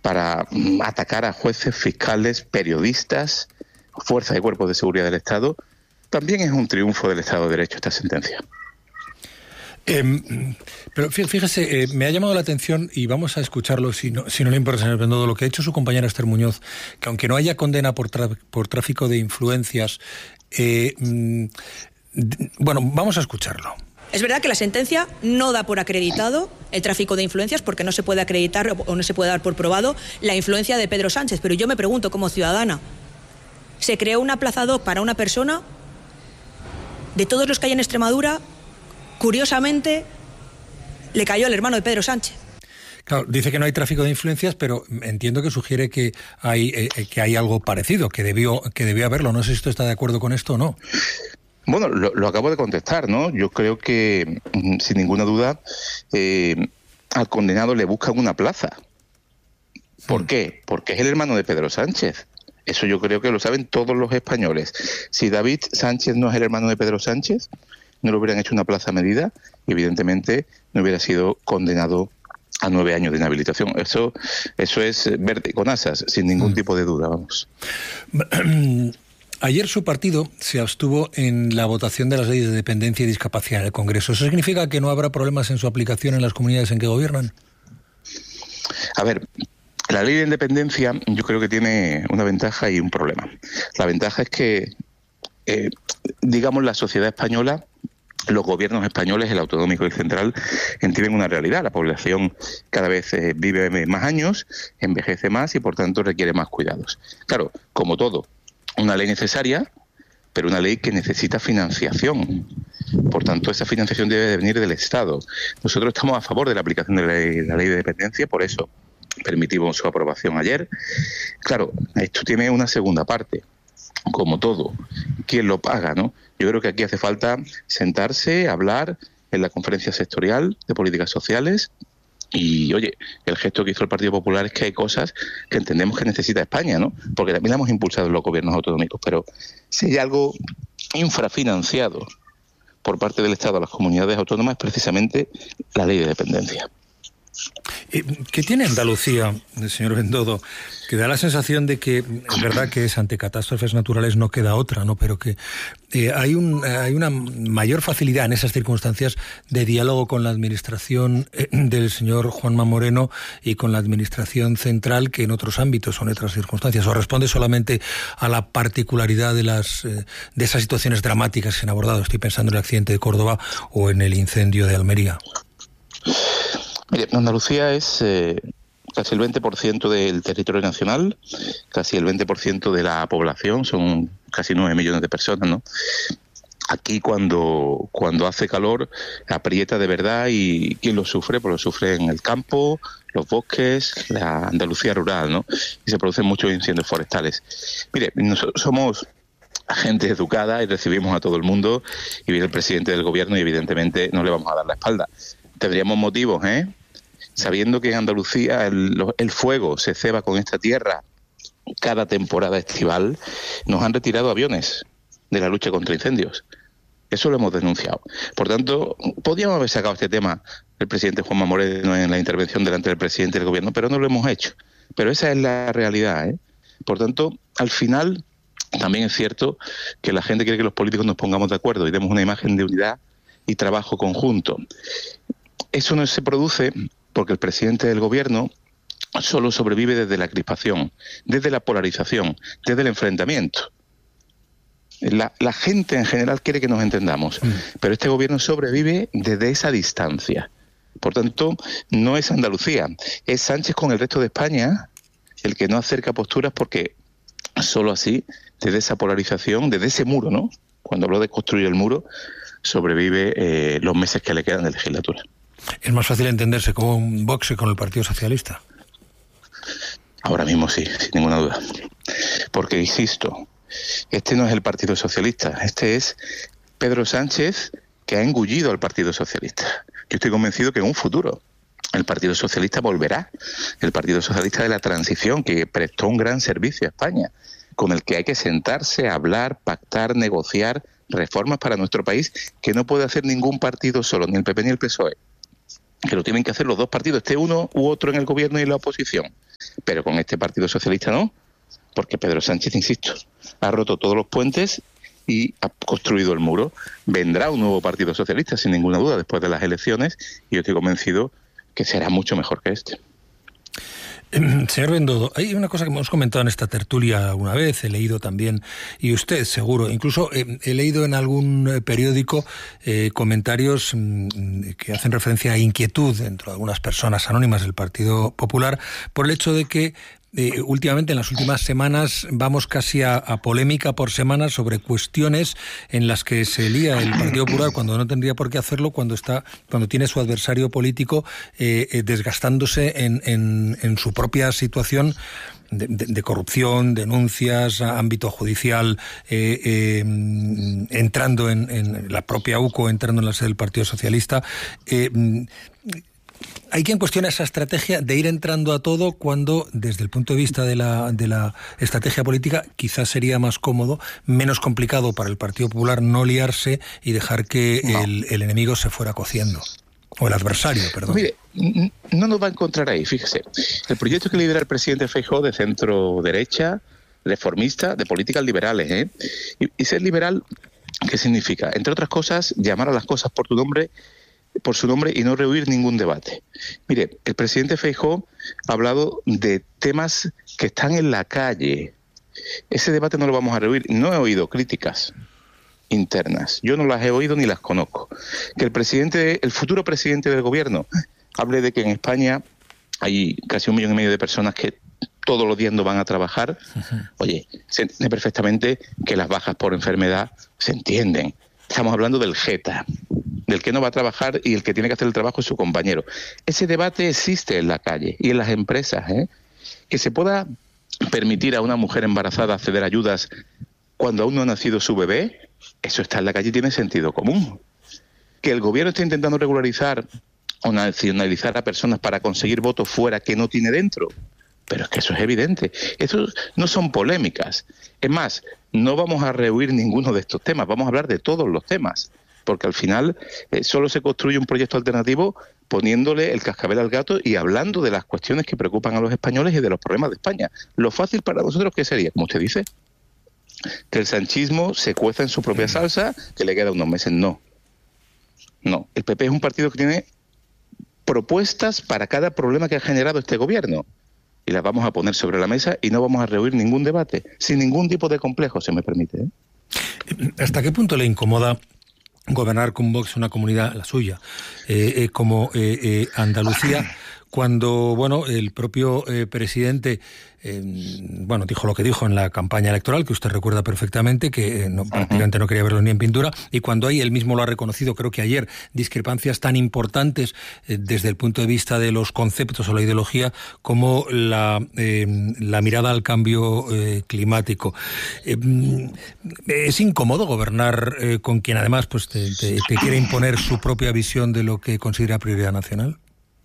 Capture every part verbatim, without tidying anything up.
para mm, atacar a jueces, fiscales, periodistas, fuerzas y cuerpos de seguridad del Estado, también es un triunfo del Estado de Derecho esta sentencia. Eh, pero fíjese, eh, me ha llamado la atención, y vamos a escucharlo si no, si no le importa, señor Bendodo, lo que ha hecho su compañera Esther Muñoz, que aunque no haya condena por, tra- por tráfico de influencias, eh, mm, d- bueno, vamos a escucharlo. Es verdad que la sentencia no da por acreditado el tráfico de influencias, porque no se puede acreditar o no se puede dar por probado la influencia de Pedro Sánchez, pero yo me pregunto como ciudadana, ¿se creó una plaza doc para una persona? De todos los que hay en Extremadura, curiosamente, le cayó al hermano de Pedro Sánchez. Claro, dice que no hay tráfico de influencias, pero entiendo que sugiere que hay eh, que hay algo parecido, que debió que debió haberlo. No sé si usted está de acuerdo con esto o no. Bueno, lo, lo acabo de contestar, ¿no? Yo creo que, sin ninguna duda, eh, al condenado le buscan una plaza. ¿Por hmm. qué? Porque es el hermano de Pedro Sánchez. Eso yo creo que lo saben todos los españoles. Si David Sánchez no es el hermano de Pedro Sánchez, no le hubieran hecho una plaza a medida y evidentemente no hubiera sido condenado a nueve años de inhabilitación. Eso, eso es verde con asas, sin ningún tipo de duda, vamos. Ayer su partido se abstuvo en la votación de las leyes de dependencia y discapacidad en el Congreso. ¿Eso significa que no habrá problemas en su aplicación en las comunidades en que gobiernan? A ver, la ley de independencia yo creo que tiene una ventaja y un problema. La ventaja es que, eh, digamos, la sociedad española, los gobiernos españoles, el autonómico y el central, entienden una realidad. La población cada vez eh, vive más años, envejece más y por tanto requiere más cuidados. Claro, como todo, una ley necesaria, pero una ley que necesita financiación. Por tanto, esa financiación debe de venir del Estado. Nosotros estamos a favor de la aplicación de la ley, la ley de dependencia, por eso permitimos su aprobación ayer. Claro, esto tiene una segunda parte. Como todo, ¿quién lo paga, no? Yo creo que aquí hace falta sentarse, hablar en la conferencia sectorial de políticas sociales y, oye, el gesto que hizo el Partido Popular es que hay cosas que entendemos que necesita España, ¿no? Porque también la hemos impulsado en los gobiernos autonómicos, pero si hay algo infrafinanciado por parte del Estado a las comunidades autónomas es precisamente la ley de dependencia. ¿Qué tiene Andalucía, señor Bendodo? Que da la sensación de que es verdad que es ante catástrofes naturales no queda otra, ¿no? Pero que eh, hay un hay una mayor facilidad en esas circunstancias de diálogo con la administración eh, del señor Juanma Moreno y con la administración central que en otros ámbitos o en otras circunstancias. ¿O responde solamente a la particularidad de las eh, de esas situaciones dramáticas que se han abordado? Estoy pensando en el accidente de Córdoba o en el incendio de Almería. Mire, Andalucía es eh, casi el veinte por ciento del territorio nacional, casi el veinte por ciento de la población, son casi nueve millones de personas, ¿no? Aquí cuando cuando hace calor aprieta de verdad y ¿quién lo sufre? Pues lo sufre en el campo, los bosques, la Andalucía rural, ¿no? Y se producen muchos incendios forestales. Mire, nosotros somos gente educada y recibimos a todo el mundo y viene el presidente del gobierno y evidentemente no le vamos a dar la espalda. Tendríamos motivos, ¿eh? Sabiendo que en Andalucía el, el fuego se ceba con esta tierra cada temporada estival, nos han retirado aviones de la lucha contra incendios. Eso lo hemos denunciado. Por tanto, podíamos haber sacado este tema el presidente Juanma Moreno en la intervención delante del presidente del gobierno, pero no lo hemos hecho. Pero esa es la realidad, ¿eh? Por tanto, al final, también es cierto que la gente quiere que los políticos nos pongamos de acuerdo y demos una imagen de unidad y trabajo conjunto. Eso no se produce porque el presidente del gobierno solo sobrevive desde la crispación, desde la polarización, desde el enfrentamiento. La, la gente en general quiere que nos entendamos, mm. pero este gobierno sobrevive desde esa distancia. Por tanto, no es Andalucía, es Sánchez con el resto de España el que no acerca posturas porque solo así, desde esa polarización, desde ese muro, ¿no? Cuando habló de construir el muro, sobrevive eh, los meses que le quedan de legislatura. ¿Es más fácil entenderse con un Vox que con el Partido Socialista? Ahora mismo sí, sin ninguna duda. Porque, insisto, este no es el Partido Socialista, este es Pedro Sánchez que ha engullido al Partido Socialista. Yo estoy convencido que en un futuro el Partido Socialista volverá, el Partido Socialista de la Transición, que prestó un gran servicio a España, con el que hay que sentarse, hablar, pactar, negociar reformas para nuestro país que no puede hacer ningún partido solo, ni el P P ni el P S O E, que lo tienen que hacer los dos partidos, esté uno u otro en el gobierno y en la oposición. pero con este Partido Socialista no, porque Pedro Sánchez, insisto, ha roto todos los puentes y ha construido el muro. Vendrá un nuevo Partido Socialista, sin ninguna duda, después de las elecciones, y yo estoy convencido que será mucho mejor que este. Señor Bendodo, hay una cosa que hemos comentado en esta tertulia alguna vez, he leído también, y usted seguro, incluso eh, he leído en algún periódico eh, comentarios mm, que hacen referencia a inquietud dentro de algunas personas anónimas del Partido Popular por el hecho de que Eh, últimamente, en las últimas semanas, vamos casi a, a polémica por semana sobre cuestiones en las que se lía el Partido Popular cuando no tendría por qué hacerlo, cuando está, cuando tiene su adversario político eh, eh, desgastándose en, en, en su propia situación de, de, de corrupción, denuncias, ámbito judicial, eh, eh, entrando en, en la propia U C O, entrando en la sede del Partido Socialista. Eh, Hay quien cuestiona esa estrategia de ir entrando a todo cuando, desde el punto de vista de la, de la estrategia política, quizás sería más cómodo, menos complicado para el Partido Popular no liarse y dejar que no. el, el enemigo se fuera cociendo. O el adversario, perdón. Mire, no nos va a encontrar ahí, fíjese. El proyecto que lidera el presidente Feijóo, de centro-derecha, reformista, de políticas liberales, ¿eh? Y, y ser liberal, ¿qué significa? Entre otras cosas, llamar a las cosas por tu nombre por su nombre y no rehuir ningún debate. Mire, el presidente Feijóo ha hablado de temas que están en la calle. Ese debate no lo vamos a rehuir. No he oído críticas internas. Yo no las he oído ni las conozco. Que el presidente, el futuro presidente del gobierno, hable de que en España hay casi un millón y medio de personas que todos los días no van a trabajar. Uh-huh. Oye, se entiende perfectamente que las bajas por enfermedad se entienden. Estamos hablando del jeta, del que no va a trabajar y el que tiene que hacer el trabajo es su compañero. Ese debate existe en la calle y en las empresas, ¿eh? Que se pueda permitir a una mujer embarazada acceder a ayudas cuando aún no ha nacido su bebé, eso está en la calle y tiene sentido común. Que el gobierno esté intentando regularizar o nacionalizar a personas para conseguir votos fuera que no tiene dentro, pero es que eso es evidente. Eso no son polémicas. Es más, no vamos a rehuir ninguno de estos temas, vamos a hablar de todos los temas, porque al final eh, solo se construye un proyecto alternativo poniéndole el cascabel al gato y hablando de las cuestiones que preocupan a los españoles y de los problemas de España. Lo fácil para nosotros, ¿qué sería? Como usted dice, que el sanchismo se cueza en su propia salsa, que le queda unos meses. No. No. El P P es un partido que tiene propuestas para cada problema que ha generado este gobierno. Y las vamos a poner sobre la mesa y no vamos a rehuir ningún debate, sin ningún tipo de complejo, se me permite, ¿eh? ¿Hasta qué punto le incomoda gobernar con Vox una comunidad, la suya, eh, eh, como eh, eh, Andalucía, cuando, bueno, el propio eh, presidente, eh, bueno, dijo lo que dijo en la campaña electoral, que usted recuerda perfectamente, que eh, no, prácticamente no quería verlo ni en pintura, y cuando ahí él mismo lo ha reconocido, creo que ayer, discrepancias tan importantes eh, desde el punto de vista de los conceptos o la ideología, como la, eh, la mirada al cambio eh, climático. Eh, ¿Es incómodo gobernar eh, con quien además pues te, te, te quiere imponer su propia visión de lo que considera prioridad nacional?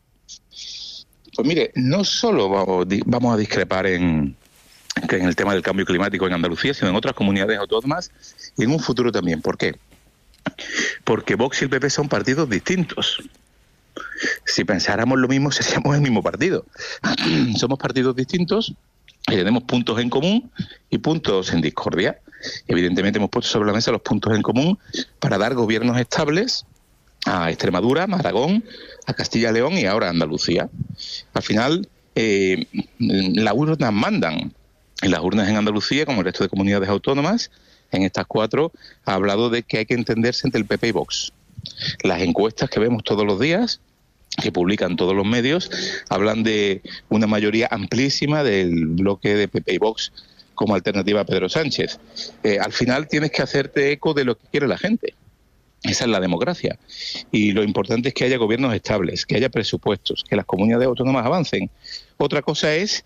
Pues mire, no solo vamos, vamos a discrepar en, en el tema del cambio climático en Andalucía, sino en otras comunidades autónomas y en un futuro también. ¿Por qué? Porque Vox y el P P son partidos distintos. Si pensáramos lo mismo, seríamos el mismo partido. Somos partidos distintos y tenemos puntos en común y puntos en discordia. Evidentemente hemos puesto sobre la mesa los puntos en común para dar gobiernos estables a Extremadura, a Aragón, a Castilla y León y ahora a Andalucía. Al final, eh, las urnas mandan. En las urnas en Andalucía, como el resto de comunidades autónomas, en estas cuatro, ha hablado de que hay que entenderse entre el P P y Vox. Las encuestas que vemos todos los días, que publican todos los medios, hablan de una mayoría amplísima del bloque de P P y Vox como alternativa a Pedro Sánchez. Eh, al final tienes que hacerte eco de lo que quiere la gente. Esa es la democracia. Y lo importante es que haya gobiernos estables, que haya presupuestos, que las comunidades autónomas avancen. Otra cosa es,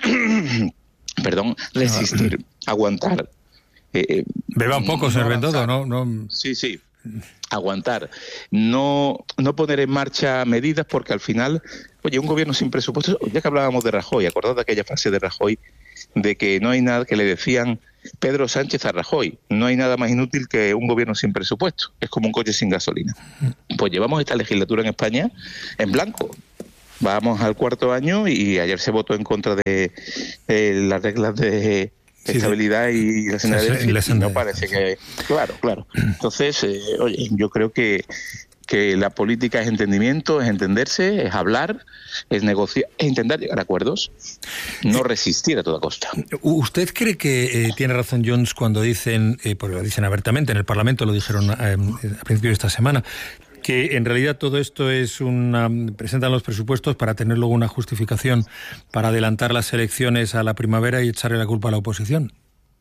perdón, resistir, aguantar. Eh, Beba un poco, no señor Bendodo, ¿no? no... Sí, sí. Aguantar. No, no poner en marcha medidas porque al final, oye, un gobierno sin presupuestos, ya que hablábamos de Rajoy, acordad de aquella frase de Rajoy de que no hay nada que le decían Pedro Sánchez a Rajoy, no hay nada más inútil que un gobierno sin presupuesto, es como un coche sin gasolina. Pues llevamos esta legislatura en España en blanco, Vamos al cuarto año y ayer se votó en contra de eh, las reglas de sí, estabilidad de, y la senda de déficit. No parece que... Claro, claro. Entonces, eh, oye, yo creo que, que la política es entendimiento, es entenderse, es hablar, es negociar, es intentar llegar a acuerdos, no resistir a toda costa. ¿Usted cree que eh, tiene razón Junts cuando dicen, eh, porque lo dicen abiertamente, en el Parlamento lo dijeron eh, a principios de esta semana, que en realidad todo esto es una... presentan los presupuestos para tener luego una justificación para adelantar las elecciones a la primavera y echarle la culpa a la oposición?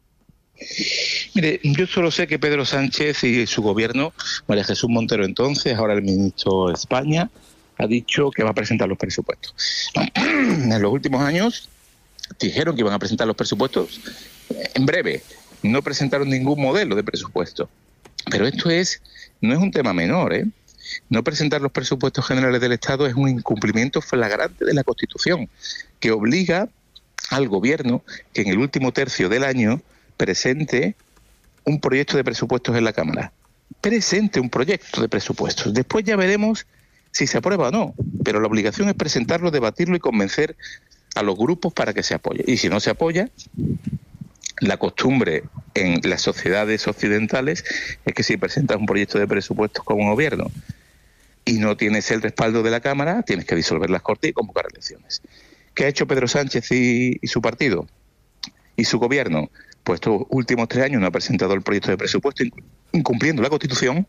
Mire, yo solo sé que Pedro Sánchez y su gobierno, María Jesús Montero entonces, ahora el ministro de España, ha dicho que va a presentar los presupuestos. En los últimos años dijeron que iban a presentar los presupuestos en breve. No presentaron ningún modelo de presupuesto. Pero esto es no es un tema menor, ¿eh? No presentar los presupuestos generales del Estado es un incumplimiento flagrante de la Constitución, que obliga al Gobierno que en el último tercio del año presente un proyecto de presupuestos en la Cámara. Presente un proyecto de presupuestos. Después ya veremos si se aprueba o no, pero la obligación es presentarlo, debatirlo y convencer a los grupos para que se apoye. Y si no se apoya, la costumbre en las sociedades occidentales es que si presentas un proyecto de presupuestos como gobierno y no tienes el respaldo de la Cámara, tienes que disolver las Cortes y convocar elecciones. ¿Qué ha hecho Pedro Sánchez y, y su partido y su gobierno? Pues estos últimos tres años no ha presentado el proyecto de presupuesto incumpliendo la Constitución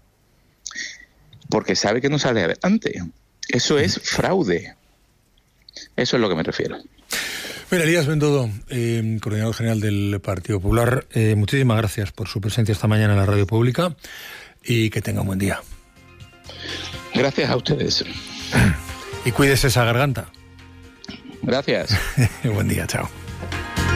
porque sabe que no sale adelante. Eso es fraude. Eso es lo que me refiero. Mira, Elías Bendodo, eh, coordinador general del Partido Popular, eh, muchísimas gracias por su presencia esta mañana en la radio pública y que tenga un buen día. Gracias a ustedes. Y cuídese esa garganta. Gracias. Buen día, chao.